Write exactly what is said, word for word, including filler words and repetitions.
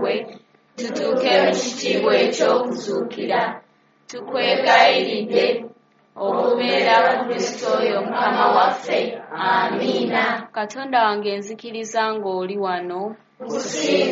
gwe tutuuke mu kitiibwa eky'okuzuukira. Tukwegayiridde okubeera Kristo oyo Mukama waffe. Amiina. Katonda wange nzikiriza ng'oli wano.